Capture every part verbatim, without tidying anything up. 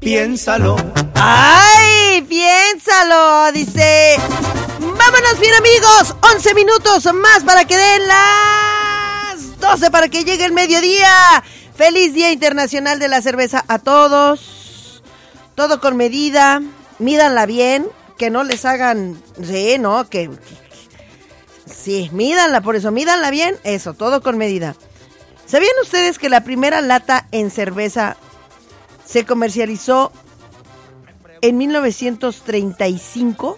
Piénsalo. ¡Ay! Piénsalo, dice. Vámonos bien, amigos. once minutos más para que den las doce, para que llegue el mediodía. Feliz Día Internacional de la Cerveza a todos. Todo con medida. Mídanla bien. Que no les hagan... Sí, ¿no? Que... Sí, mídanla, por eso. Mídanla bien. Eso, todo con medida. ¿Sabían ustedes que la primera lata en cerveza se comercializó en mil novecientos treinta y cinco?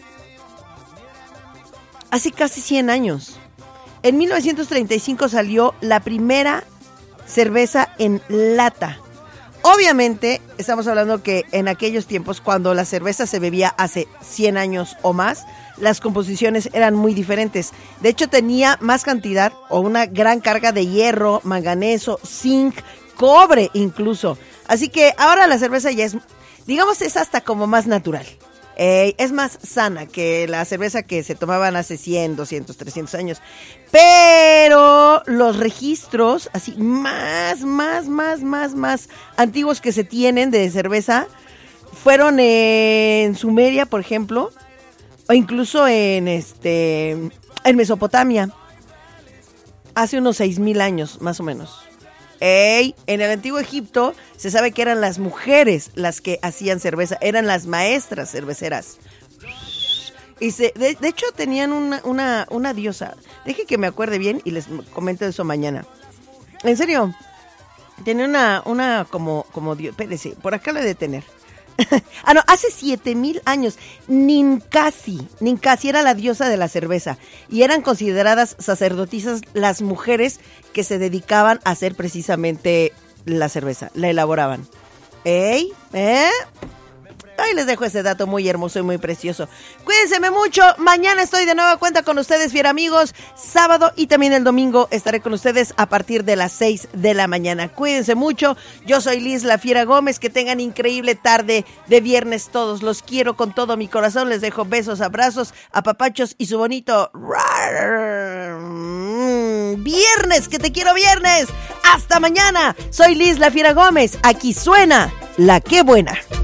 Hace casi cien años. En mil novecientos treinta y cinco salió la primera cerveza en lata. Obviamente, estamos hablando que en aquellos tiempos, cuando la cerveza se bebía hace cien años o más, las composiciones eran muy diferentes. De hecho, tenía más cantidad o una gran carga de hierro, manganeso, zinc, cobre incluso. Así que ahora la cerveza ya es, digamos, es hasta como más natural. Eh, es más sana que la cerveza que se tomaban hace cien, doscientos, trescientos años. Pero los registros, así, más, más, más, más, más antiguos que se tienen de cerveza, fueron en Sumeria, por ejemplo, o incluso en, este, en Mesopotamia, hace unos seis mil años, más o menos. Ey, en el antiguo Egipto se sabe que eran las mujeres las que hacían cerveza, eran las maestras cerveceras. Y se, de, de hecho tenían una, una, una diosa. Deje que me acuerde bien y les comento eso mañana. En serio, tenía una, una como, como dios. Espérese, por acá lo he de tener. Ah, no, hace siete mil años, Ninkasi, Ninkasi era la diosa de la cerveza y eran consideradas sacerdotisas las mujeres que se dedicaban a hacer precisamente la cerveza, la elaboraban. ¿Ey? ¿Eh? Ahí les dejo ese dato muy hermoso y muy precioso. Cuídense mucho. Mañana estoy de nueva cuenta con ustedes, fiel amigos. Sábado y también el domingo estaré con ustedes a partir de las seis de la mañana. Cuídense mucho. Yo soy Liz La Fiera Gómez. Que tengan increíble tarde de viernes todos. Los quiero con todo mi corazón. Les dejo besos, abrazos, apapachos y su bonito viernes. Que te quiero viernes. Hasta mañana. Soy Liz La Fiera Gómez. Aquí suena La Qué Buena.